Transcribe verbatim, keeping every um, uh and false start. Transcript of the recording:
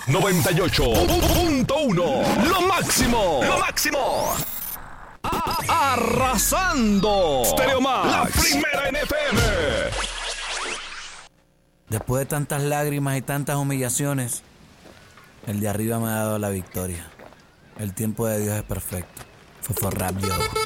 noventa y ocho punto uno. Lo máximo. Lo máximo. A- Arrasando. Stereo Max. La primera en F M. Después de tantas lágrimas y tantas humillaciones, el de arriba me ha dado la victoria. El tiempo de Dios es perfecto. Fofo Rap Yo.